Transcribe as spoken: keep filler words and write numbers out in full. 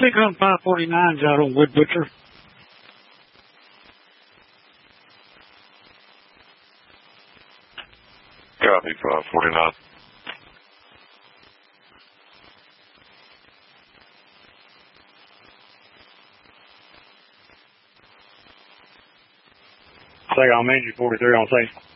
Stick on five forty-nines out on Wood Butcher. Copy, five forty-nine. Second on Mangy forty-three on scene.